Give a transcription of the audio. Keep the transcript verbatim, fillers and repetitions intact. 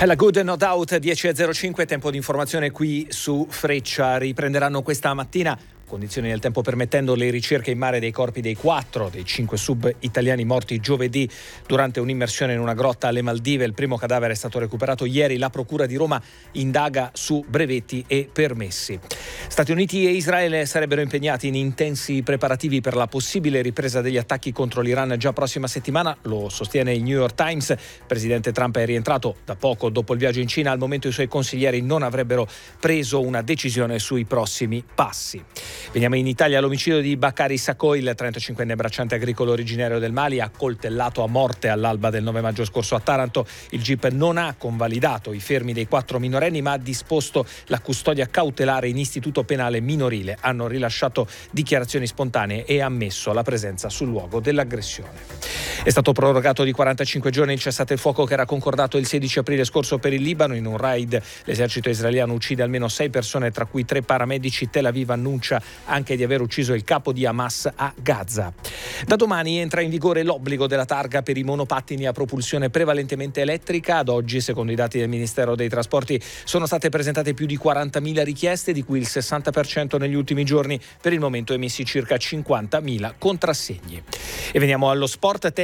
È la Good No Doubt, dieci e zero cinque, tempo di informazione qui su Freccia. Riprenderanno questa mattina, condizioni del tempo permettendo, le ricerche in mare dei corpi dei quattro dei cinque sub italiani morti giovedì durante un'immersione in una grotta alle Maldive. Il primo cadavere è stato recuperato ieri. La Procura di Roma indaga su brevetti e permessi. Stati Uniti e Israele sarebbero impegnati in intensi preparativi per la possibile ripresa degli attacchi contro l'Iran già prossima settimana, lo sostiene il New York Times. Il presidente Trump è rientrato da poco dopo il viaggio in Cina. Al momento i suoi consiglieri non avrebbero preso una decisione sui prossimi passi. Veniamo in Italia. L'omicidio di Bakari Sakoi, il trentacinquenne bracciante agricolo originario del Mali, accoltellato a morte all'alba del nove maggio scorso a Taranto. Il G I P non ha convalidato i fermi dei quattro minorenni, ma ha disposto la custodia cautelare in istituto penale minorile. Hanno rilasciato dichiarazioni spontanee e ammesso la presenza sul luogo dell'aggressione. È stato prorogato di quarantacinque giorni il cessate il fuoco che era concordato il sedici aprile scorso per il Libano. In un raid l'esercito israeliano uccide almeno sei persone, tra cui tre paramedici. Tel Aviv annuncia anche di aver ucciso il capo di Hamas a Gaza. Da domani entra in vigore l'obbligo della targa per i monopattini a propulsione prevalentemente elettrica. Ad oggi, secondo i dati del Ministero dei Trasporti, sono state presentate più di quarantamila richieste, di cui il sessanta per cento negli ultimi giorni. Per il momento emessi circa cinquantamila contrassegni. E veniamo allo sport.